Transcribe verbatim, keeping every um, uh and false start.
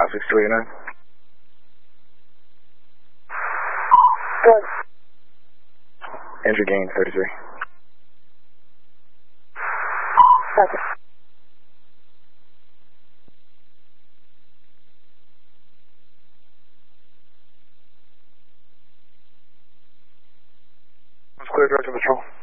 six two eight nine. Good. Entry gain thirty-three. Copy. It's clear, Director Patrol.